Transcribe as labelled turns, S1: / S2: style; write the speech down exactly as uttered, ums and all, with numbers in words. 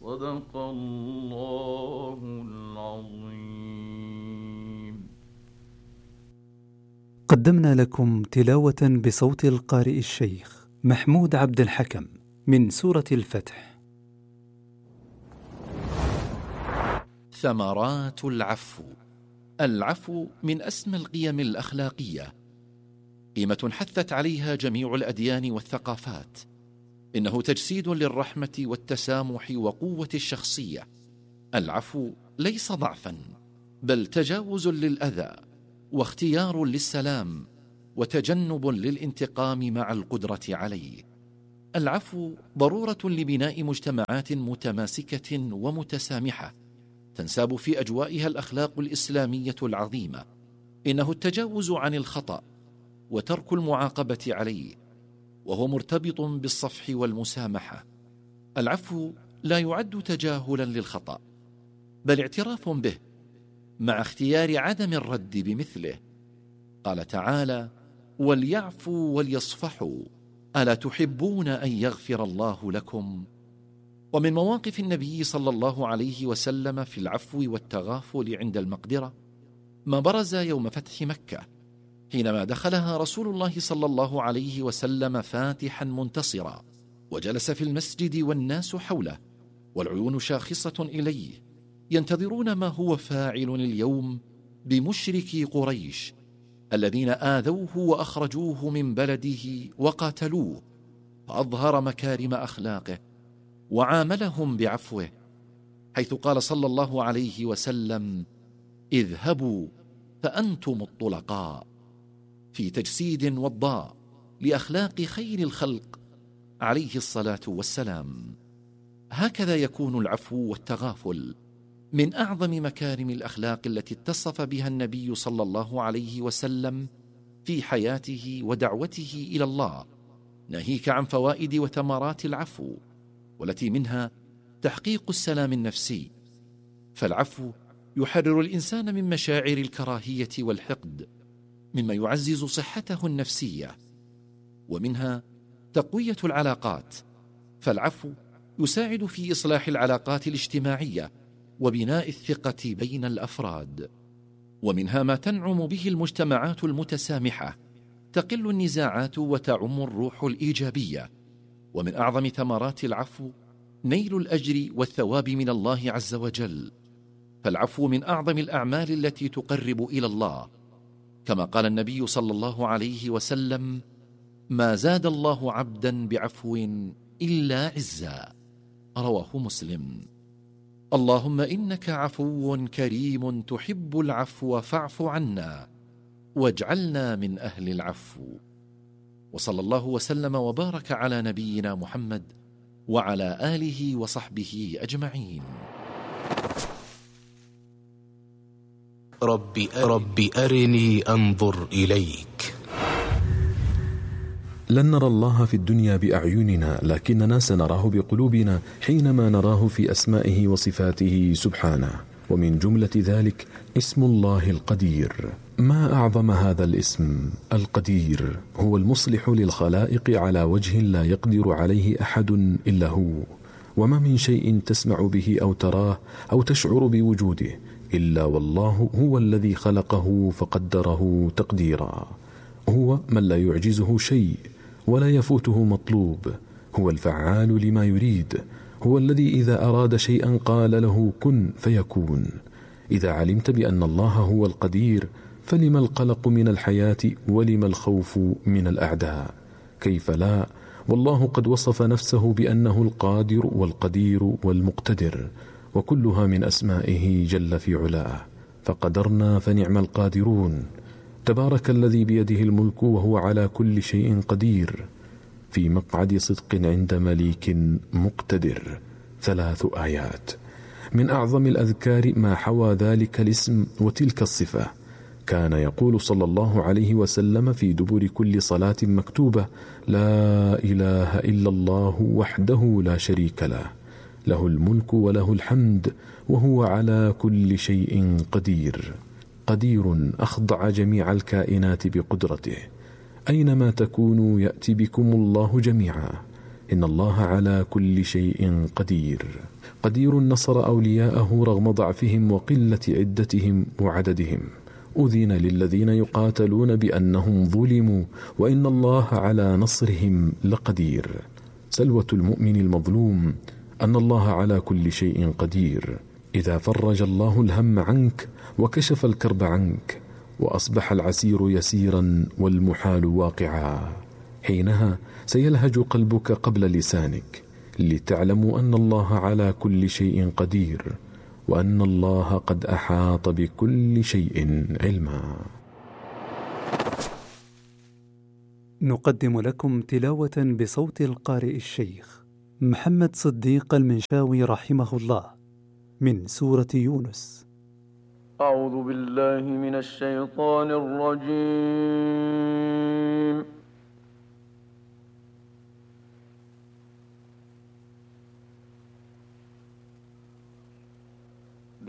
S1: صدق الله العظيم.
S2: قدمنا لكم تلاوة بصوت القارئ الشيخ محمود عبد الحكم من سورة الفتح.
S3: ثمرات العفو. العفو من أسمى القيم الأخلاقية، قيمة حثت عليها جميع الأديان والثقافات. إنه تجسيد للرحمة والتسامح وقوة الشخصية. العفو ليس ضعفا، بل تجاوز للأذى واختيار للسلام وتجنب للانتقام مع القدرة عليه. العفو ضرورة لبناء مجتمعات متماسكة ومتسامحة تنساب في أجوائها الأخلاق الإسلامية العظيمة. إنه التجاوز عن الخطأ وترك المعاقبة عليه، وهو مرتبط بالصفح والمسامحة. العفو لا يعد تجاهلا للخطأ، بل اعتراف به مع اختيار عدم الرد بمثله. قال تعالى: وليعفوا وليصفحوا ألا تحبون أن يغفر الله لكم؟ ومن مواقف النبي صلى الله عليه وسلم في العفو والتغافل عند المقدرة ما برز يوم فتح مكة، حينما دخلها رسول الله صلى الله عليه وسلم فاتحا منتصرا، وجلس في المسجد والناس حوله والعيون شاخصة إليه، ينتظرون ما هو فاعل اليوم بمشركي قريش الذين آذوه وأخرجوه من بلده وقاتلوه. فأظهر مكارم أخلاقه وعاملهم بعفوه، حيث قال صلى الله عليه وسلم: اذهبوا فأنتم الطلقاء، في تجسيد وضاء لأخلاق خير الخلق عليه الصلاة والسلام. هكذا يكون العفو والتغافل من أعظم مكارم الأخلاق التي اتصف بها النبي صلى الله عليه وسلم في حياته ودعوته إلى الله، ناهيك عن فوائد وثمرات العفو، والتي منها تحقيق السلام النفسي. فالعفو يحرر الإنسان من مشاعر الكراهية والحقد، مما يعزز صحته النفسية. ومنها تقوية العلاقات، فالعفو يساعد في إصلاح العلاقات الاجتماعية وبناء الثقة بين الأفراد. ومنها ما تنعم به المجتمعات المتسامحة، تقل النزاعات وتعم الروح الإيجابية. ومن أعظم ثمرات العفو نيل الأجر والثواب من الله عز وجل، فالعفو من أعظم الأعمال التي تقرب إلى الله، كما قال النبي صلى الله عليه وسلم: ما زاد الله عبدا بعفو إلا عزا. رواه مسلم. اللهم إنك عفو كريم تحب العفو فاعف عنا واجعلنا من أهل العفو. وصلى الله وسلم وبارك على نبينا محمد وعلى آله وصحبه أجمعين.
S4: رب أرني, رب أرني أنظر إليك.
S5: لن نرى الله في الدنيا بأعيننا، لكننا سنراه بقلوبنا حينما نراه في أسمائه وصفاته سبحانه. ومن جملة ذلك اسم الله القدير. ما أعظم هذا الاسم القدير، هو المصلح للخلائق على وجه لا يقدر عليه أحد إلا هو. وما من شيء تسمع به أو تراه أو تشعر بوجوده إلا والله هو الذي خلقه فقدره تقديرا. هو من لا يعجزه شيء ولا يفوته مطلوب، هو الفعال لما يريد، هو الذي إذا أراد شيئا قال له كن فيكون. إذا علمت بأن الله هو القدير فلما القلق من الحياة ولما الخوف من الأعداء؟ كيف لا، والله قد وصف نفسه بأنه القادر والقدير والمقتدر، وكلها من أسمائه جل في علاه. فقدرنا فنعم القادرون. تبارك الذي بيده الملك وهو على كل شيء قدير، في مقعد صدق عند مليك مقتدر. ثلاث آيات. من أعظم الأذكار ما حوى ذلك الاسم وتلك الصفة. كان يقول صلى الله عليه وسلم في دبر كل صلاة مكتوبة: لا إله إلا الله وحده لا شريك له، له الملك وله الحمد وهو على كل شيء قدير. قدير أخضع جميع الكائنات بقدرته، أينما تكونوا يأتي بكم الله جميعا. إن الله على كل شيء قدير. قدير نصر أولياءه رغم ضعفهم وقلة عدتهم وعددهم. أذن للذين يقاتلون بأنهم ظلموا وإن الله على نصرهم لقدير. سلوة المؤمن المظلوم أن الله على كل شيء قدير. إذا فرج الله الهم عنك وكشف الكرب عنك وأصبح العسير يسيرا والمحال واقعا، حينها سيلهج قلبك قبل لسانك لتعلموا أن الله على كل شيء قدير وأن الله قد أحاط بكل شيء علما.
S2: نقدم لكم تلاوة بصوت القارئ الشيخ محمد صديق المنشاوي رحمه الله من سورة يونس.
S1: أعوذ بالله من الشيطان الرجيم.